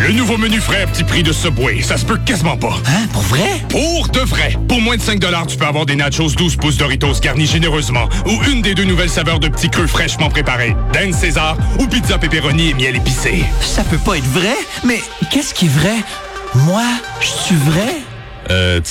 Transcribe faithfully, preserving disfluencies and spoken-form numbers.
Le nouveau menu frais à petit prix de Subway, ça se peut quasiment pas. Hein, pour vrai? Pour de vrai. Pour moins de cinq dollars, tu peux avoir des nachos douze pouces Doritos garnis généreusement ou une des deux nouvelles saveurs de petits queues fraîchement préparées. Dan César ou pizza pepperoni et miel épicé. Ça peut pas être vrai, mais qu'est-ce qui est vrai? Moi, je suis vrai? Euh,